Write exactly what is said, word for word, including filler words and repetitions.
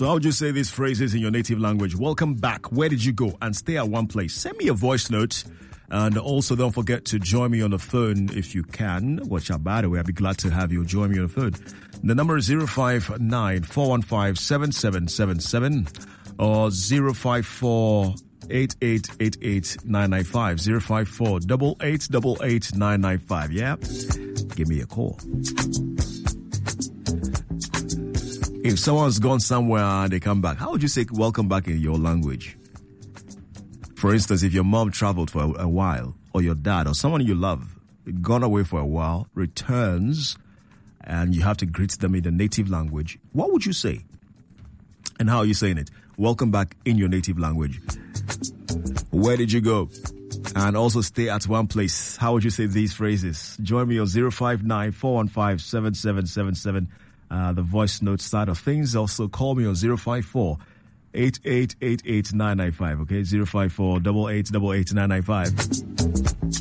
So how would you say these phrases in your native language? Welcome back. Where did you go? And stay at one place. Send me a voice note. And also don't forget to join me on the phone if you can. Watch out, by the way, I'd be glad to have you join me on the phone. The number is zero five nine, four one five, seven seven seven seven or zero five four, eight eight eight eight, nine nine five. zero five four, eight eight eight eight, nine nine five. Yeah? Give me a call. If someone's gone somewhere and they come back, how would you say welcome back in your language? For instance, if your mom traveled for a, a while, or your dad, or someone you love, gone away for a while, returns, and you have to greet them in the native language, what would you say? And how are you saying it? Welcome back in your native language. Where did you go? And also stay at one place. How would you say these phrases? Join me on zero five nine, four one five, seven seven seven seven. Uh, the voice note side of things. Also call me on zero five four, eight eight eight eight, nine nine five. Okay, zero five four, eight eight eight eight, nine nine five.